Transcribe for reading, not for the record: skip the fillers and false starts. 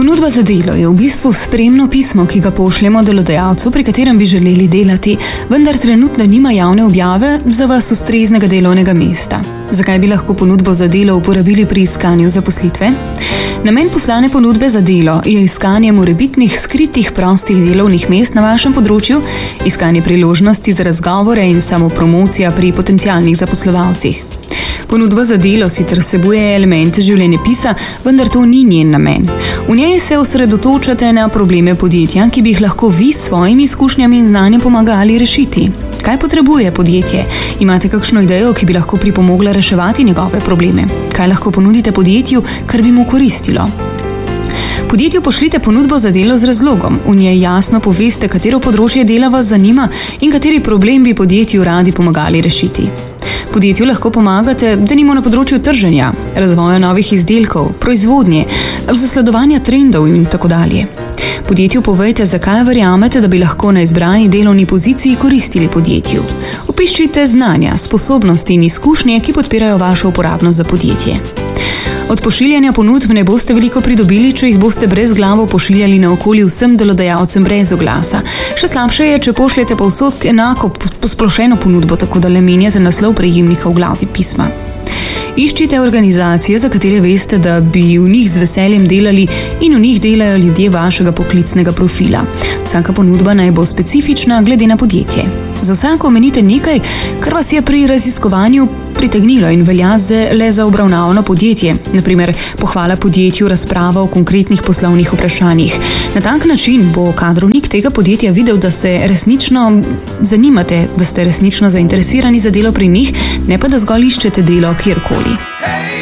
Ponudba za delo je v bistvu spremno pismo, ki ga pošljemo delodajalcu, pri katerem bi želeli delati, vendar trenutno nima javne objave za vas ustreznega delovnega mesta. Zakaj bi lahko ponudbo za delo uporabili pri iskanju zaposlitve? Namen poslane ponudbe za delo je iskanje morebitnih skritih prostih delovnih mest na vašem področju, iskanje priložnosti za razgovore in samopromocija pri potencialnih zaposlovalcih. Ponudba za delo sicer vsebuje elemente življenjepisa, vendar to ni njen namen. V njej se osredotočate na probleme podjetja, ki bi jih lahko vi s svojimi izkušnjami in znanjem pomagali rešiti. Kaj potrebuje podjetje? Imate kakšno idejo, ki bi lahko pripomogla reševati njegove probleme? Kaj lahko ponudite podjetju, kar bi mu koristilo? Podjetju pošljite ponudbo za delo z razlogom. V njej jasno poveste, katero področje dela vas zanima in kateri problem bi podjetju radi pomagali rešiti. Podjetju lahko pomagate, denimo na področju trženja, razvoja novih izdelkov, proizvodnje, zasledovanja trendov in tako dalje. Podjetju povejte, zakaj verjamete, da bi lahko na izbrani delovni poziciji koristili podjetju. Opiščite znanja, sposobnosti in izkušnje, ki podpirajo vašo uporabnost za podjetje. Od pošiljanja ponudb ne boste veliko pridobili, če jih boste brezglavo pošiljali naokoli vsem delodajalcem brez oglasa. Še slabše je, če pošljete povsod enako posplošeno ponudbo, tako da le menjate naslov prejemnika v glavi pisma. Iščite organizacije, za katere veste, da bi v njih z veseljem delali in v njih delajo ljudje vašega poklicnega profila. Vsaka ponudba naj bo specifična glede na podjetje. Za vsako omenite nekaj, kar vas je pri raziskovanju pritegnilo in velja le za obravnavano podjetje, naprimer pohvala podjetju, razprava o konkretnih poslovnih vprašanjih. Na tak način bo kadrovnik tega podjetja videl, da se resnično zanimate, da ste resnično zainteresirani za delo pri njih, ne pa da zgolj iščete delo kjerkoli.